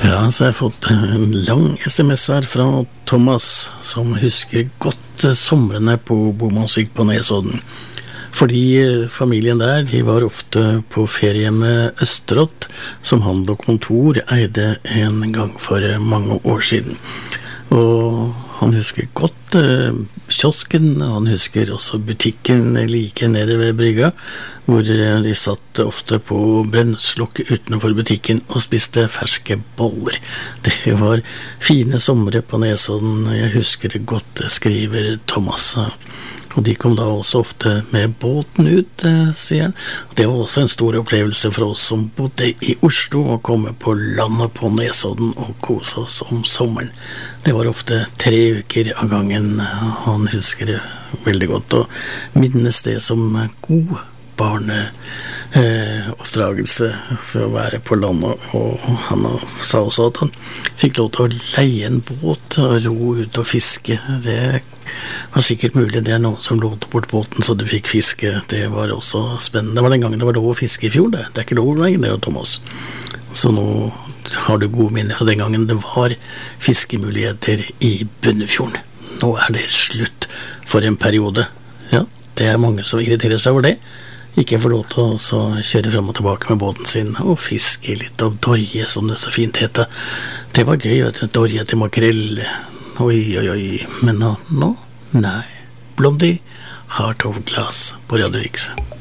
Ja, så har jeg fått en lang SMS her fra Thomas, som husker godt somrene på Bomansvik på Nesodden. Fordi familien der, de var ofte på feriehjemmet Østerott, som handel og kontor eide en gang for mange år siden. Og han husker godt kiosken, og han husker også butikken like nede ved brygga, hvor de satt ofte på brennslokket utenfor butikken og spiste ferske boller. Det var fine somre på Nesodden, jeg husker det godt, skriver Thomas. Og de kom da også ofte med båten ut, sier han. Det var også en stor opplevelse for oss som bodde i Oslo, å komme på landet på Nesodden og kose oss om sommeren. Det var ofte 3 uker av gangen. Han husker det veldig godt, og minnes det som god barneoppdragelse for å være på landet. Og han sa også at han fikk lov til å leie en båt og ro ut og fiske. Det var sikkert mulig, det noen som lånte bort båten så du fikk fiske. Det var også spennende. Det var den gangen det var lov å fiske i fjor, det er ikke lov lenger, det, Thomas. Så nå har du gode minner fra den gangen det var fiskemuligheter i Bunnefjorden. Nå er det slutt for en periode. Ja, det er mange som irriterer seg over det. Ikke få lov til å kjøre frem og tilbake med båten sin og fiske litt av dorje, som det så fint heter. Det var gøy, vet du, dorje til makrell. Oi, oi, oi. Men nå? Nei. Blondie, Heart of Glass på Radio Riks.